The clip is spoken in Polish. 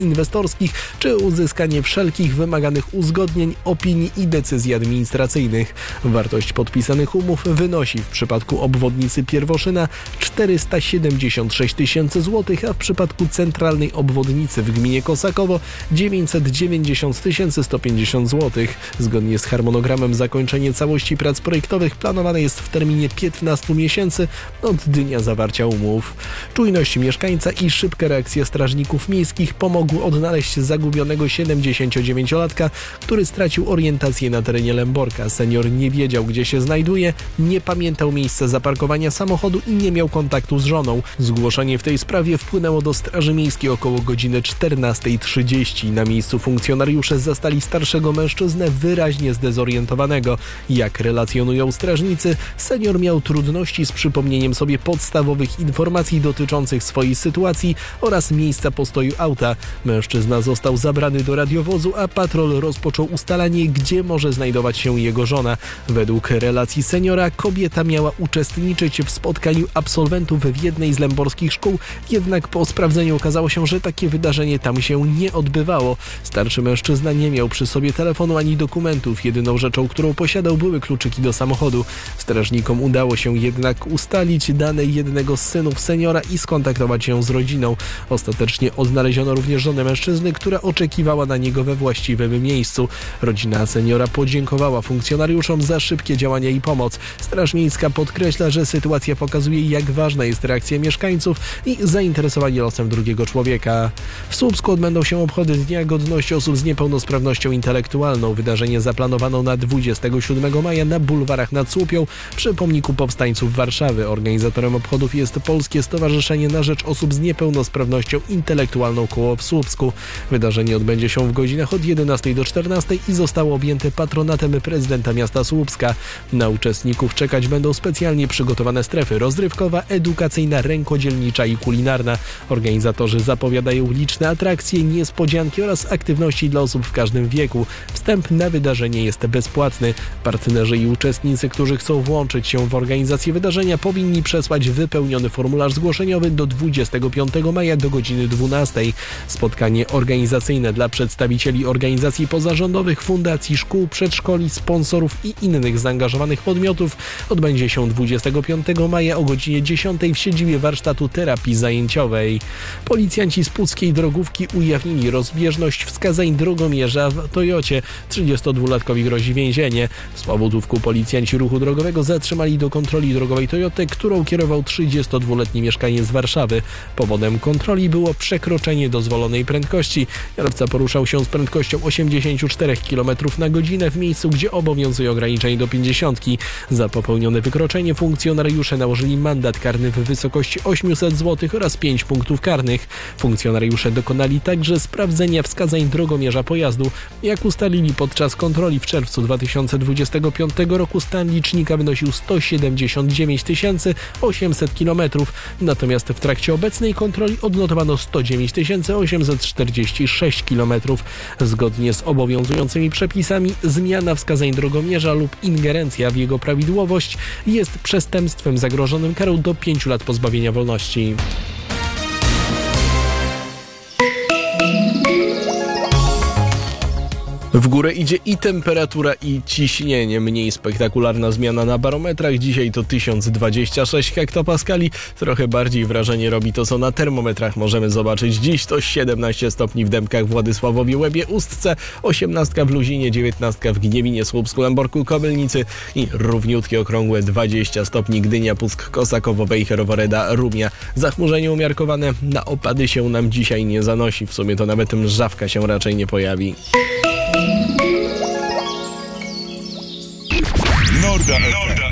inwestorskich czy uzyskanie wszelkich wymaganych uzgodnień, opinii i decyzji administracyjnych. Wartość podpisanych umów wynosi w przypadku obwodnicy Pierwoszyna 476 tysięcy złotych, a w przypadku centralnej obwodnicy w gminie Kosakowo 990 150 złotych. Zgodnie z harmonogramem zakończenie całości prac projektowych planowane jest w terminie 15 miesięcy od dnia zawarcia umów. Czujność mieszkańca i szybka reakcja strażników miejskich pomogły odnaleźć zagubionego 79-latka, który stracił orientację na terenie Lęborka. Senior nie wiedział, gdzie się znajduje, nie pamiętał miejsca zaparkowania samochodu i nie miał kontaktu z żoną. Zgłoszenie w tej sprawie wpłynęło do Straży Miejskiej około godziny 14:30. Na miejscu funkcjonariusze zastali starszego mężczyznę wyraźnie zdezorientowanego. Jak relacjonują strażnicy, senior miał trudności z przypomnieniem sobie podstawowych informacji dotyczących swojej sytuacji oraz miejsca postoju auta. Mężczyzna został zabrany do radiowozu, a patrol rozpoczął ustalanie, gdzie może znajdować się jego żona. Według relacji seniora kobieta miała uczestniczyć w spotkaniu absolwentów w jednej z lęborskich szkół, jednak po sprawdzeniu okazało się, że takie wydarzenie tam się nie odbywało. Starszy mężczyzna nie miał przy sobie telefonu ani dokumentów. Jedyną rzeczą, którą posiadał, były kluczyki do samochodu. Strażnikom udało się jednak ustalić dane jednego z synów seniora i skontaktować się z rodziną. Ostatecznie odnaleziono również żonę mężczyzny, która oczekiwała na niego we właściwym miejscu. Rodzina seniora podziękowała funkcjonariuszom za szybkie działania i pomoc. Straż Miejska podkreśla, że sytuacja pokazuje, jak ważna jest reakcja mieszkańców i zainteresowanie losem drugiego człowieka. W Słupsku odbędą się obchody Dnia Godności Osób z Niepełnosprawnością Intelektualną. Wydarzenie zaplanowano na 27 maja na bulwarach nad Słupią przy pomniku powstańców Warszawy. Organizatorem obchodów jest Polskie Stowarzyszenie na Rzecz Osób z Niepełnosprawnością Intelektualną Koło w Słupsku. Wydarzenie odbędzie się w godzinach od 11 do 14 i zostało objęte patronatem prezydenta miasta Słupska. Na uczestników czekać będą specjalnie przygotowane strefy rozrywkowa, edukacyjna, rękodzielnicza i kulinarna. Organizatorzy zapowiadają liczne atrakcje, niespodzianki oraz aktywności dla osób w każdym wieku. Wstęp na wydarzenie jest bezpłatny. Partnerzy i uczestnicy, którzy chcą włączyć się w organizację wydarzenia, powinni przesłać wypełniony formularz zgłoszeniowy do 25 maja do godziny 12. Spotkanie organizacyjne dla przedstawicieli organizacji pozarządowych, fundacji, szkół, przedszkoli, sponsorów i innych zaangażowanych podmiotów odbędzie się 25 maja o godzinie 10 w siedzibie warsztatu terapii zajęciowej. Policjanci z Puckiej Drogówki ujawnili rozbieżność wskazań drogomierza w Toyocie. 32-latkowi grozi więzienie. Z powodówku policjanci ruchu drogowego zatrzymali do kontroli drogowej Toyotę, którą kierował 32-letni mieszkaniec z Warszawy. Powodem kontroli było przekroczenie dozwolonej prędkości. Kierowca poruszał się z prędkością 84 km na godzinę w miejscu, gdzie obowiązuje ograniczenie do 50. Za popełnione wykroczenie funkcjonariusze nałożyli mandat karny w wysokości 800 zł oraz 5 punktów karnych. Funkcjonariusze dokonali także sprawdzenia wskazań drogomierza pojazdu. Jak ustalili podczas kontroli w czerwcu 2025 roku, stan licznika wynosił 179 800 km, natomiast w trakcie obecnej kontroli odnotowano 109 846 km. Zgodnie z obowiązującymi przepisami zmiana wskazań drogomierza lub ingerencja w jego prawidłowość jest przestępstwem zagrożonym karą do 5 lat pozbawienia wolności. W górę idzie i temperatura, i ciśnienie. Mniej spektakularna zmiana na barometrach. Dzisiaj to 1026 hektopaskali. Trochę bardziej wrażenie robi to, co na termometrach możemy zobaczyć. Dziś to 17 stopni w Dębkach, Władysławowie, Łebie, Ustce, 18 w Luzinie, 19 w Gniewinie, Słupsku, Lęborku, Kobylnicy i równiutkie okrągłe 20 stopni Gdynia, Puck, Kosakowo, Wejherowo, Woreda, Rumia. Zachmurzenie umiarkowane, na opady się nam dzisiaj nie zanosi. W sumie to nawet mrzawka się raczej nie pojawi. Norda